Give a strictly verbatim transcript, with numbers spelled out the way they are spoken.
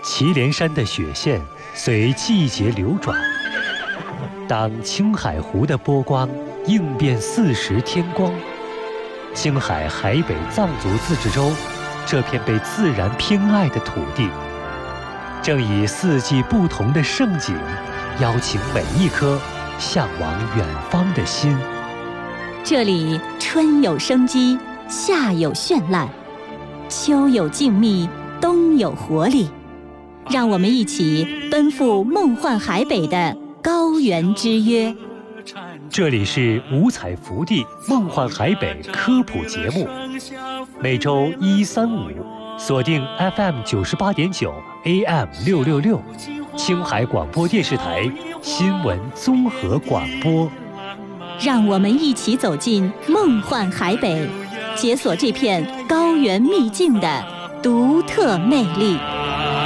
祁连山的雪线随季节流转，当青海湖的波光映遍四时天光，青海海北藏族自治州这片被自然偏爱的土地，正以四季不同的盛景，邀请每一颗向往远方的心。 这里春有生机，夏有绚烂，秋有静谧，冬有活力。让我们一起奔赴梦幻海北的高原之约。 这里是五彩福地梦幻海北科普节目，每周一三五锁定 F M 九十八点九 A M 六六六，青海广播电视台新闻综合广播。 让我们一起走进梦幻海北，解锁这片高原秘境的独特魅力。